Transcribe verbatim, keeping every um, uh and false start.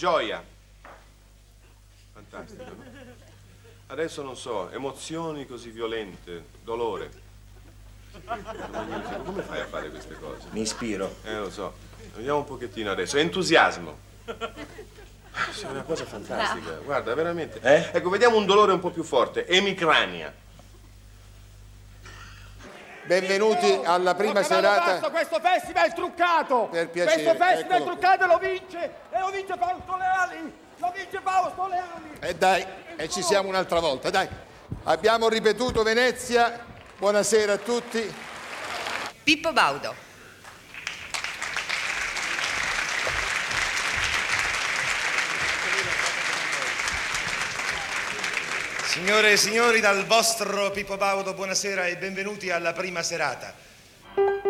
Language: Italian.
gioia. Fantastico. Adesso non so, emozioni così violente, dolore. Come fai a fare queste cose? Mi ispiro. Eh, lo so. Vediamo un pochettino adesso. Entusiasmo. È una cosa fantastica. Bravo. Guarda, veramente. Eh? Ecco, vediamo un dolore un po' più forte. Emicrania. Benvenuti alla prima serata. Basta, questo festival è truccato. Per piacere. Questo festival è Eccolo. truccato e lo vince. E lo vince Fausto Leali. Lo vince Fausto Leali. E dai, e ci siamo un'altra volta, dai. Abbiamo ripetuto Venezia. Buonasera a tutti. Pippo Baudo. Signore e signori, dal vostro Pippo Baudo, buonasera e benvenuti alla prima serata.